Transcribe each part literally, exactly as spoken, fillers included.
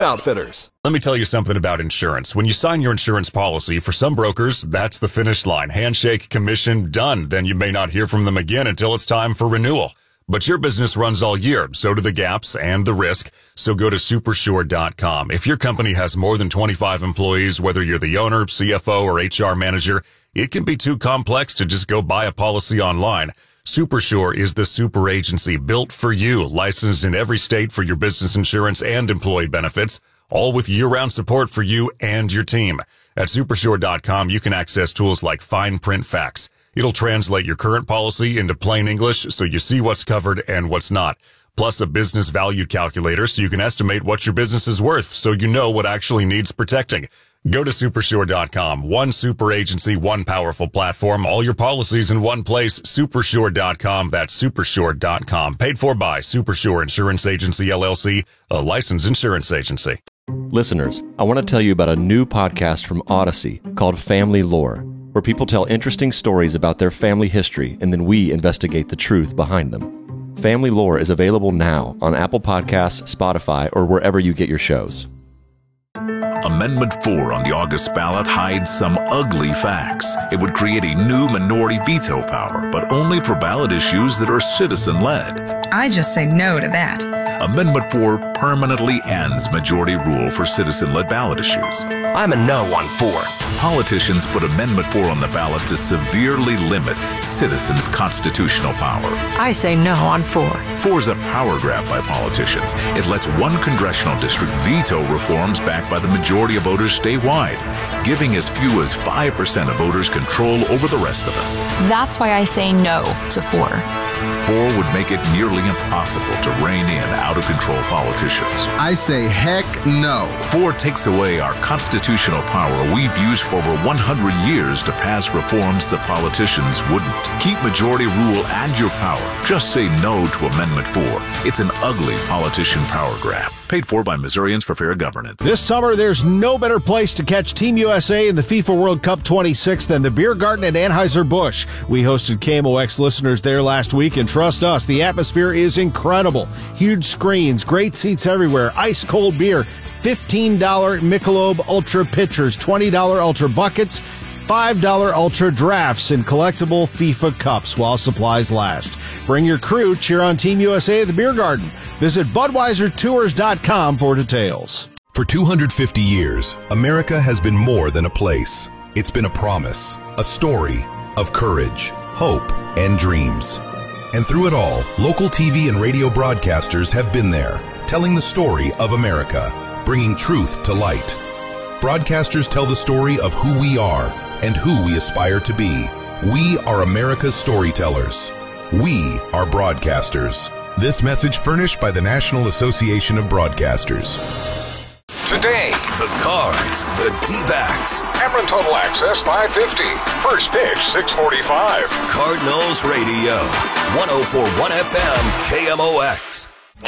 Outfitters. Let me tell you something about insurance. When you sign your insurance policy, for some brokers, that's the finish line. Handshake, commission, done. Then you may not hear from them again until it's time for renewal. But your business runs all year, so do the gaps and the risk. So go to Supersure dot com. If your company has more than twenty-five employees, whether you're the owner, C F O, or H R manager, it can be too complex to just go buy a policy online. Supersure is the super agency built for you, licensed in every state for your business insurance and employee benefits, all with year-round support for you and your team. At Supersure dot com, you can access tools like fine print facts. It'll translate your current policy into plain English so you see what's covered and what's not. Plus a business value calculator so you can estimate what your business is worth so you know what actually needs protecting. Go to Supersure dot com. One super agency, one powerful platform, all your policies in one place. Supersure dot com. That's Supersure dot com. Paid for by Supersure Insurance Agency, L L C, a licensed insurance agency. Listeners, I want to tell you about a new podcast from Odyssey called Family Lore, where people tell interesting stories about their family history and then we investigate the truth behind them. Family Lore is available now on Apple Podcasts, Spotify, or wherever you get your shows. Amendment four on the August ballot hides some ugly facts. It would create a new minority veto power, but only for ballot issues that are citizen-led. I just say no to that. Amendment four permanently ends majority rule for citizen-led ballot issues. I'm a no on four. Politicians put Amendment four on the ballot to severely limit citizens' constitutional power. I say no on four. Four is a power grab by politicians. It lets one congressional district veto reforms backed by the majority of voters statewide, giving as few as five percent of voters control over the rest of us. That's why I say no to four. Four would make it nearly impossible to rein in out-of-control politicians. I say heck no. Four takes away our constitutional power we've used for over one hundred years to pass reforms that politicians wouldn't. Keep majority rule and your power. Just say no to Amendment four. It's an ugly politician power grab. Paid for by Missourians for Fair Governance. This summer, there's no better place to catch Team U S A in the FIFA World Cup twenty-six than the Beer Garden at Anheuser-Busch. We hosted K M O X listeners there last week, and trust us, the atmosphere is incredible. Huge screens, great seats everywhere, ice-cold beer, fifteen dollars Michelob Ultra pitchers, twenty dollars Ultra buckets, five dollars Ultra drafts, and collectible FIFA cups while supplies last. Bring your crew, cheer on Team U S A at the Beer Garden. Visit Budweiser Tours dot com for details. For two hundred fifty years, America has been more than a place. It's been a promise, a story of courage, hope, and dreams. And through it all, local T V and radio broadcasters have been there, telling the story of America, bringing truth to light. Broadcasters tell the story of who we are and who we aspire to be. We are America's storytellers. We are broadcasters. This message furnished by the National Association of Broadcasters. Today, the Cards, the D-backs. Cameron Total Access five fifty. First pitch six forty-five. Cardinals Radio, one oh four point one F M, K M O X.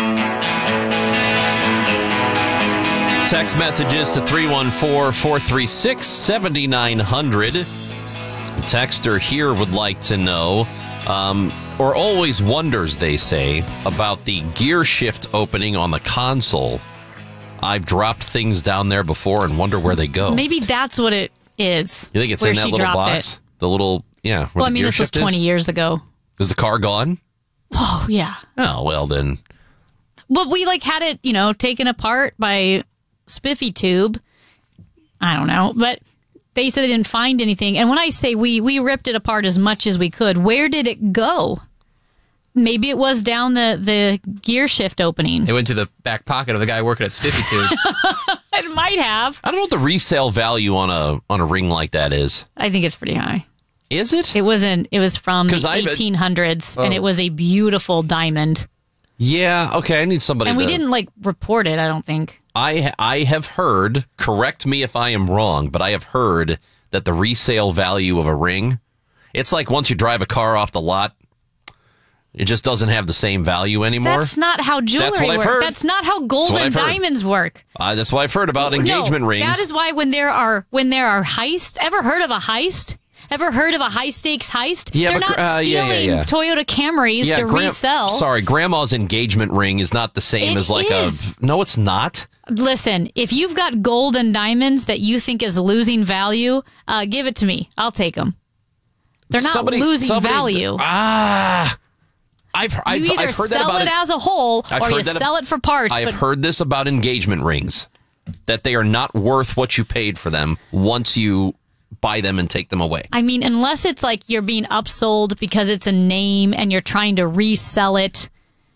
Text messages to three one four, four three six, seven nine zero zero. The texter here would like to know, um, or always wonders, they say, about the gear shift opening on the console. I've dropped things down there before and wonder where they go. Maybe that's what it is. You think it's in that little box? It. The little, yeah. Well, I mean, this was twenty is? years ago. Is the car gone? Oh, yeah. Oh, well, then. Well, we, like, had it, you know, taken apart by Spiffy Tube. I don't know. But they said they didn't find anything. And when I say we, we ripped it apart as much as we could. Where did it go? Maybe it was down the, the gear shift opening. It went to the back pocket of the guy working at Spiffy Tube. It might have. I don't know what the resale value on a on a ring like that is. I think it's pretty high. Is it? It wasn't. It was from the I've, eighteen hundreds, oh. and it was a beautiful diamond. Yeah, okay, I need somebody And we to, didn't, like, report it, I don't think. I I have heard, correct me if I am wrong, but I have heard that the resale value of a ring, it's like once you drive a car off the lot, it just doesn't have the same value anymore. That's not how jewelry that's what works. I've heard. That's not how gold and diamonds work. Uh, that's what I've heard about engagement no, rings. That is why when there are when there are heists, ever heard of a heist? Ever heard of a high stakes heist? Yeah, They're but, not uh, stealing yeah, yeah, yeah. Toyota Camrys yeah, to gra- resell. Sorry, grandma's engagement ring is not the same It as like is. a. No, it's not. Listen, if you've got gold and diamonds that you think is losing value, uh, give it to me. I'll take them. They're not Somebody- losing somebody- value. Ah, I've, I've, you either I've heard that sell about it as a whole I've or heard you that- sell it for parts. I've but heard this about engagement rings, that they are not worth what you paid for them once you buy them and take them away. I mean, unless it's like you're being upsold because it's a name and you're trying to resell it,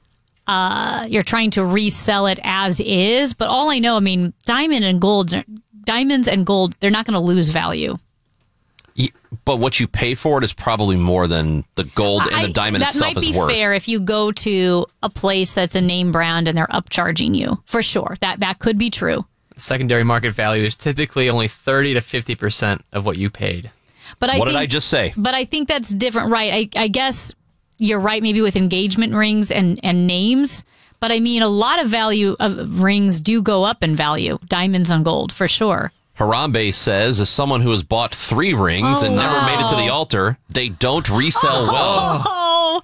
uh, you're trying to resell it as is. But all I know, I mean, diamond and gold, diamonds and gold, they're not going to lose value. Yeah, but what you pay for it is probably more than the gold and I- the diamond that itself might is be worth. fair if you go to a place that's a name brand and they're upcharging you. For sure. That that could be true. Secondary market value is typically only thirty to fifty percent of what you paid. But I What think, did I just say? But I think that's different, right? I, I guess you're right, maybe with engagement rings and, and names. But I mean, a lot of value of rings do go up in value, diamonds and gold, for sure. Harambe says, as someone who has bought three rings Oh, and never wow. made it to the altar, they don't resell well. Oh,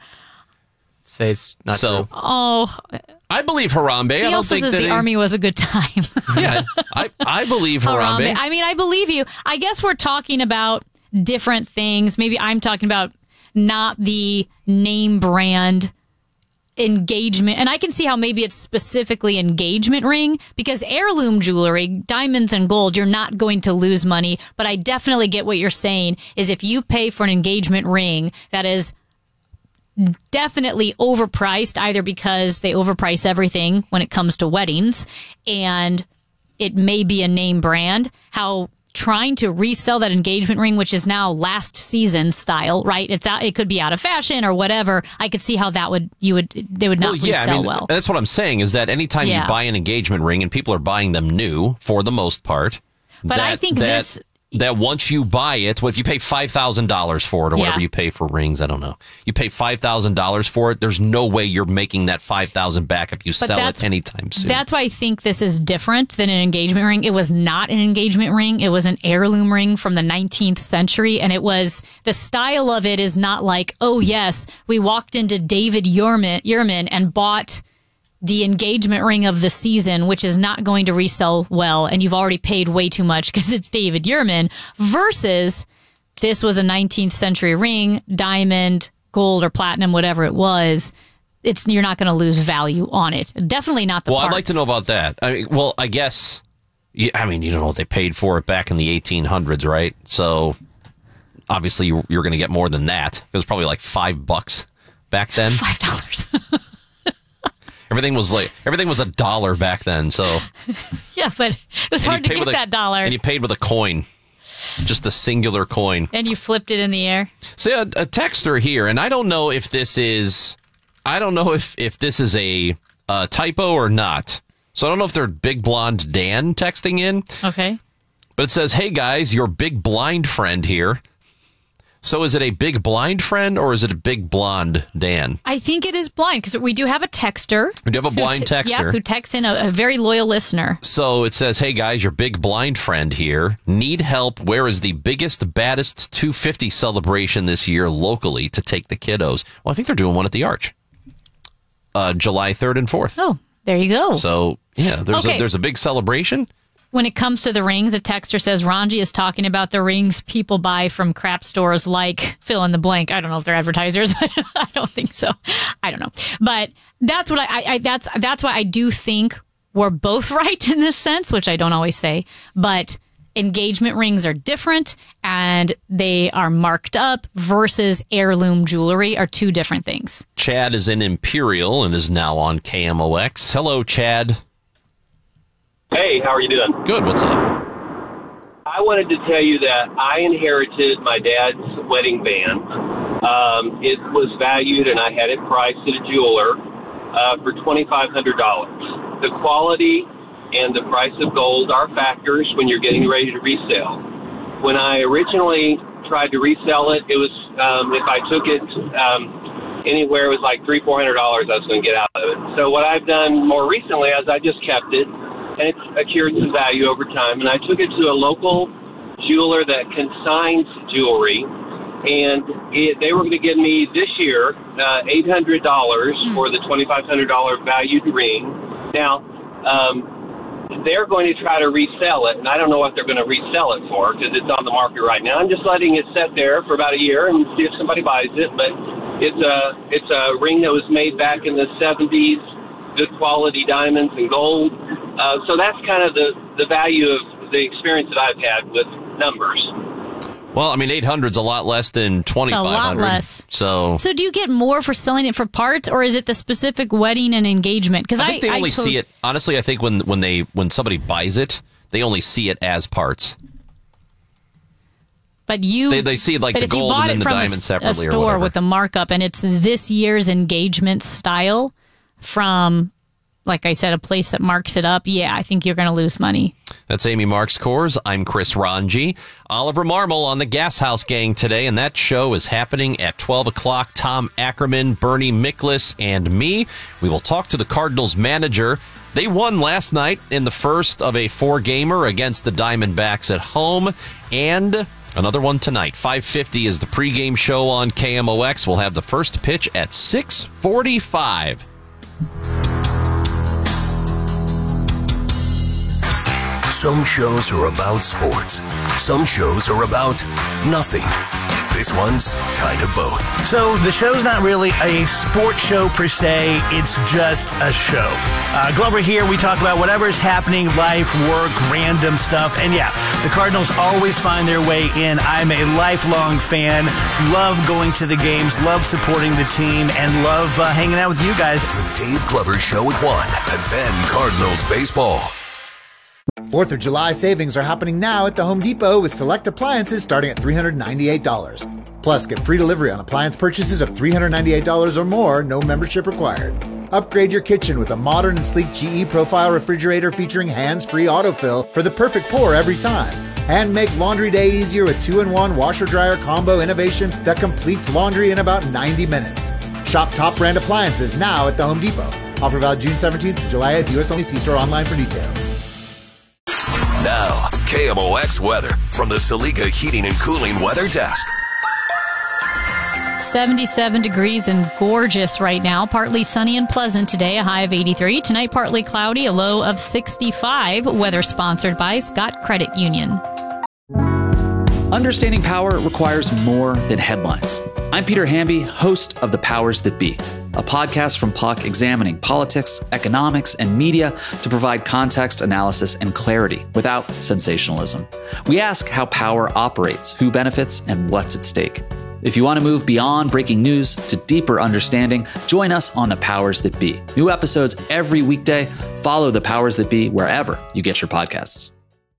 Say it's not So true. oh. I believe Harambe. I He don't also think says that the he- army was a good time. Yeah, I, I believe Harambe. Harambe. I mean, I believe you. I guess we're talking about different things. Maybe I'm talking about not the name brand engagement. And I can see how maybe it's specifically engagement ring, because heirloom jewelry, diamonds and gold, you're not going to lose money. But I definitely get what you're saying is if you pay for an engagement ring that is definitely overpriced, either because they overprice everything when it comes to weddings and it may be a name brand, how trying to resell that engagement ring, which is now last season style, right? It's out, it could be out of fashion or whatever. I could see how that would, you would, they would not Well, yeah, resell I mean, well. that's what I'm saying is that anytime Yeah. you buy an engagement ring and people are buying them new for the most part, But that, I think that, this- that once you buy it, well, if you pay five thousand dollars for it or Yeah. whatever you pay for rings, I don't know. You pay five thousand dollars for it, there's no way you're making that five thousand dollars back if you But sell that's- it anytime soon. That's why I think this is different than an engagement ring. It was not an engagement ring. It was an heirloom ring from the nineteenth century. And it was, the style of it is not like, oh yes, we walked into David Yurman, Yurman and bought the engagement ring of the season, which is not going to resell well. And you've already paid way too much because it's David Yurman, versus this was a nineteenth century ring, diamond, gold or platinum, whatever it was. It's, you're not going to lose value on it. Definitely not the well, parts. I'd like to know about that. I mean, well, I guess, yeah, I mean, you don't know what they paid for it back in the eighteen hundreds, right? So obviously you- you're going to get more than that. It was probably like five bucks back then. Five dollars. Everything was like everything was a dollar back then. So Yeah, but it was and hard you to paid get with a- that dollar. and you paid with a coin, just a singular coin. And you flipped it in the air. See, a, a texter here, and I don't know if this is, I don't know if if this is a, a typo or not. So I don't know if they're Big Blonde Dan texting in. Okay. But it says, "Hey guys, your big blind friend here." So is it a big blind friend or is it a big blonde Dan? I think it is blind because we do have a texter. We do have a who blind t- texter. Yeah, who texts in a, a very loyal listener. So it says, "Hey guys, your big blind friend here. Need help. Where is the biggest, baddest two fifty celebration this year locally to take the kiddos?" Well, I think they're doing one at the Arch. Uh, July third and fourth. Oh, there you go. So, yeah, there's Okay. a, there's a big celebration. When it comes to the rings, a texter says Ranji is talking about the rings people buy from crap stores like fill in the blank. I don't know if they're advertisers, but I don't think so. I don't know. But that's what I, I, I that's that's why I do think we're both right in this sense, which I don't always say. But engagement rings are different and they are marked up versus heirloom jewelry are two different things. Chad is in Imperial and is now on K M O X. Hello, Chad. Hey, how are you doing? Good. What's up? I wanted to tell you that I inherited my dad's wedding band. Um, it was valued, and I had it priced at a jeweler uh, for twenty-five hundred dollars. The quality and the price of gold are factors when you're getting ready to resell. When I originally tried to resell it, it was um, if I took it um, anywhere, it was like three, four hundred dollars I was going to get out of it. So what I've done more recently is I just kept it. And it's accrued some value over time. And I took it to a local jeweler that consigns jewelry, and it, they were going to give me this year uh, eight hundred dollars for the twenty-five hundred dollars valued ring. Now, um, they're going to try to resell it, and I don't know what they're going to resell it for because it's on the market right now. I'm just letting it sit there for about a year and see if somebody buys it. But it's a it's a ring that was made back in the seventies, good quality diamonds and gold. Uh, so that's kind of the, the value of the experience that I've had with numbers. Well, I mean, eight hundred is a lot less than twenty-five hundred. A lot less. So, so do you get more for selling it for parts, or is it the specific wedding and engagement? Because I I think they I only to- see it. Honestly, I think when when they when somebody buys it, they only see it as parts. But you, they, they see like but the if you gold bought and then it the from diamond a, separately a or store whatever. with a markup, and it's this year's engagement style from, like I said, a place that marks it up. Yeah, I think you're going to lose money. That's Amy Marks Kors. I'm Chris Ranji. Oliver Marmol on the Gas House Gang today, and that show is happening at twelve o'clock. Tom Ackerman, Bernie Miklas, and me. We will talk to the Cardinals manager. They won last night in the first of a four-gamer against the Diamondbacks at home, and another one tonight. five fifty is the pregame show on K M O X. We'll have the first pitch at six forty-five. Some shows are about sports. Some shows are about nothing. This one's kind of both. So the show's not really a sports show per se. It's just a show. Uh, Glover here, we talk about whatever's happening, life, work, random stuff. And yeah, the Cardinals always find their way in. I'm a lifelong fan. Love going to the games, love supporting the team, and love uh, hanging out with you guys. The Dave Glover Show at one, and then Cardinals baseball. fourth of July savings are happening now at the Home Depot with select appliances starting at three hundred ninety-eight dollars. Plus, get free delivery on appliance purchases of three hundred ninety-eight dollars or more, no membership required. Upgrade your kitchen with a modern and sleek G E Profile refrigerator featuring hands-free autofill for the perfect pour every time. And make laundry day easier with two in one washer-dryer combo innovation that completes laundry in about ninety minutes. Shop top brand appliances now at the Home Depot. Offer valid June seventeenth to July eighth, U S only. See store online for details. Now, K M O X weather from the Saliga Heating and Cooling Weather Desk. seventy-seven degrees and gorgeous right now. Partly sunny and pleasant today, a high of eighty-three. Tonight, partly cloudy, a low of sixty-five. Weather sponsored by Scott Credit Union. Understanding power requires more than headlines. I'm Peter Hamby, host of The Powers That Be, a podcast from Puck examining politics, economics, and media to provide context, analysis, and clarity without sensationalism. We ask how power operates, who benefits, and what's at stake. If you want to move beyond breaking news to deeper understanding, join us on The Powers That Be. New episodes every weekday. Follow The Powers That Be wherever you get your podcasts.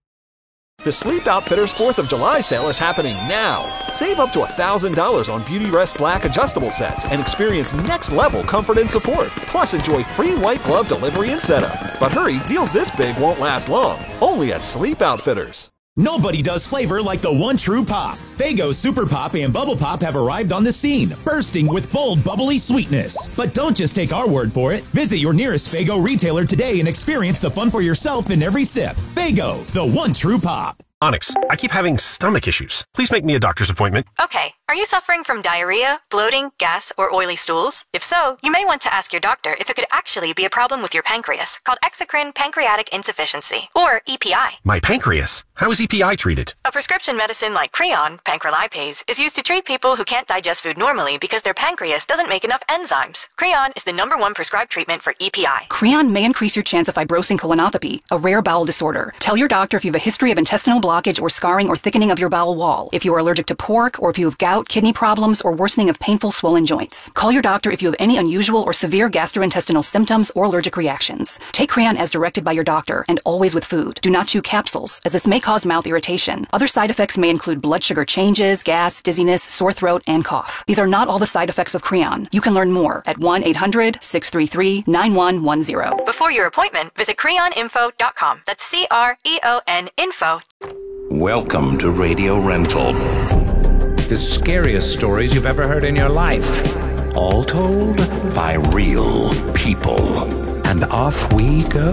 The Sleep Outfitters fourth of July sale is happening now. Save up to one thousand dollars on Beauty Rest Black adjustable sets and experience next-level comfort and support. Plus, enjoy free white glove delivery and setup. But hurry, deals this big won't last long. Only at Sleep Outfitters. Nobody does flavor like the one true pop. Faygo Super Pop and Bubble Pop have arrived on the scene, bursting with bold, bubbly sweetness. But don't just take our word for it. Visit your nearest Faygo retailer today and experience the fun for yourself in every sip. Faygo, the one true pop. Onyx, I keep having stomach issues. Please make me a doctor's appointment. Okay, are you suffering from diarrhea, bloating, gas, or oily stools? If so, you may want to ask your doctor if it could actually be a problem with your pancreas, called exocrine pancreatic insufficiency, or E P I. My pancreas? How is E P I treated? A prescription medicine like Creon, pancrelipase, is used to treat people who can't digest food normally because their pancreas doesn't make enough enzymes. Creon is the number one prescribed treatment for E P I. Creon may increase your chance of fibrosing colonopathy, a rare bowel disorder. Tell your doctor if you have a history of intestinal blockage or scarring or thickening of your bowel wall, if you are allergic to pork, or if you have gout, kidney problems, or worsening of painful swollen joints. Call your doctor if you have any unusual or severe gastrointestinal symptoms or allergic reactions. Take Creon as directed by your doctor, and always with food. Do not chew capsules, as this may cause mouth irritation. Other side effects may include blood sugar changes, gas, dizziness, sore throat, and cough. These are not all the side effects of Creon. You can learn more at one eight hundred, six three three, nine one one zero. Before your appointment, visit creon info dot com. That's C R E O N info. Welcome to Radio Rental. The scariest stories you've ever heard in your life. All told by real people. And off we go.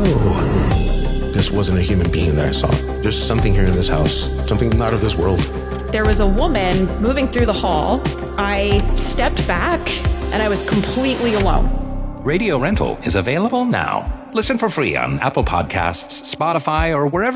This wasn't a human being that I saw. There's something here in this house. Something not of this world. There was a woman moving through the hall. I stepped back and I was completely alone. Radio Rental is available now. Listen for free on Apple Podcasts, Spotify, or wherever